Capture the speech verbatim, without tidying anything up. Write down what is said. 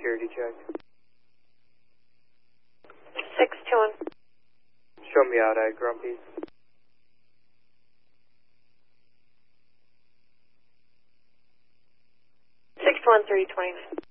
security check. six two one. Show me out at Grumpy. six one three twenty-nine.